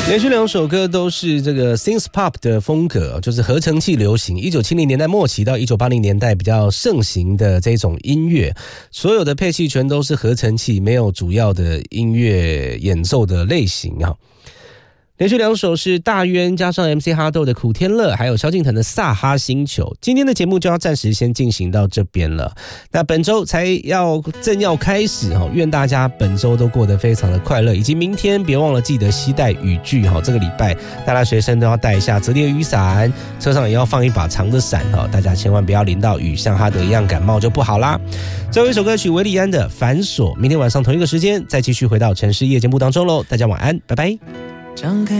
连续2首歌都是这个 synth pop 的风格，就是合成器流行，1970年代末期到1980年代比较盛行的这种音乐，所有的配器全都是合成器，没有主要的音乐演奏的类型啊。连续2首是大渊加上 MC 哈豆的苦天乐，还有萧敬腾的萨哈星球。今天的节目就要暂时先进行到这边了，那本周正要开始，愿大家本周都过得非常的快乐，以及明天别忘了记得携带雨具，这个礼拜大家随身都要带一下折叠雨伞，车上也要放一把长的伞，大家千万不要淋到雨，像哈德一样感冒就不好啦。最后一首歌曲韦礼安的反锁，明天晚上同一个时间再继续回到城市夜节目当中咯，大家晚安，拜拜。 张开